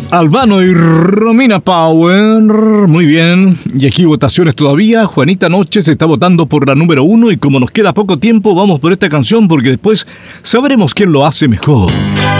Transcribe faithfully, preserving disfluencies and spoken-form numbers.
Albano y Romina Power. Muy bien. Y aquí votaciones todavía. Juanita Noche se está votando por la número uno. Y como nos queda poco tiempo, vamos por esta canción porque después sabremos quién lo hace mejor.